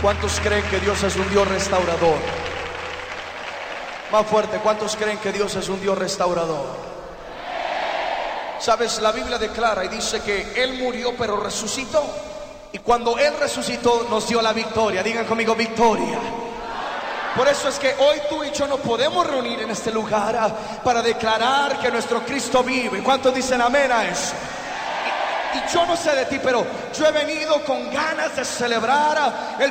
¿Cuántos creen que Dios es un Dios restaurador? Más fuerte, ¿cuántos creen que Dios es un Dios restaurador? Sabes, la Biblia declara y dice que Él murió pero resucitó. Y cuando Él resucitó nos dio la victoria. Digan conmigo, victoria. Por eso es que hoy tú y yo nos podemos reunir en este lugar para declarar que nuestro Cristo vive. ¿Cuántos dicen amén a eso? Y yo no sé de ti, pero yo he venido con ganas de celebrar el